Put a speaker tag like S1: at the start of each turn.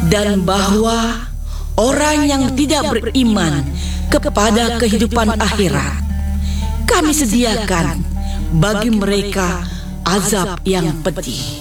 S1: dan bahwa orang yang tidak beriman kepada kehidupan akhirat, kami sediakan bagi mereka azab yang pedih.